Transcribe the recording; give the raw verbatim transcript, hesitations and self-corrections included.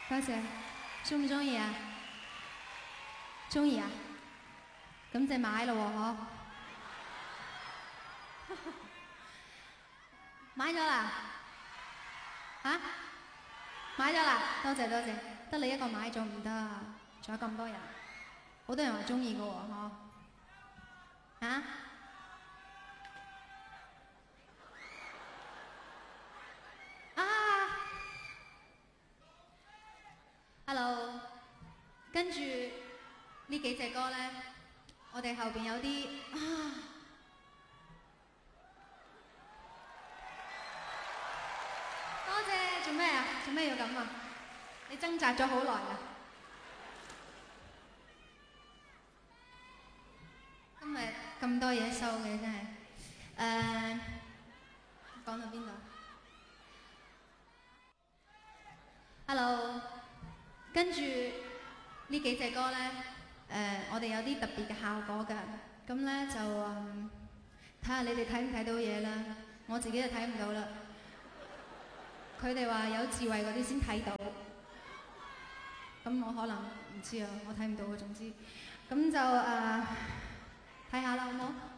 多謝，中唔中意啊？中意啊？咁就買咯喎，嗬！買咗啦？嚇？買咗啦？多謝多謝，得你一個買咗唔得啊，仲有咁多人，好多人話中意嘅喎，嗬？嚇？啊！Hello，跟住呢幾隻歌咧，我哋後邊有啲啊，多謝，做咩啊？做咩要咁啊？你掙扎咗好耐啊！今日咁多嘢收嘅真係，誒，講到邊度？Hello，跟住呢幾隻歌咧，誒，我哋有啲特別嘅效果㗎，咁咧就誒，睇下你哋睇唔睇到嘢啦，我自己就睇唔到啦。佢哋話有智慧嗰啲先睇到，咁我可能唔知啊，我睇唔到啊，總之，咁就誒睇下啦，好冇？